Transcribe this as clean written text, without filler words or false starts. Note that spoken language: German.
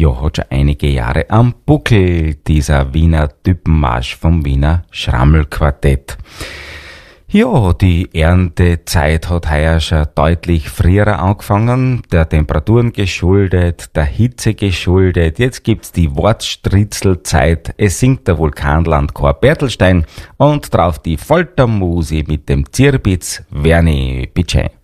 Ja, hat schon einige Jahre am Buckel, dieser Wiener Typenmarsch vom Wiener Schrammelquartett. Ja, die Erntezeit hat heuer schon deutlich früher angefangen, der Temperaturen geschuldet, der Hitze geschuldet. Jetzt gibt's die Wortstritzelzeit, es singt der Vulkanlandchor Bertelstein und drauf die Foltermusi mit dem Zirbitz Werni Bitschein.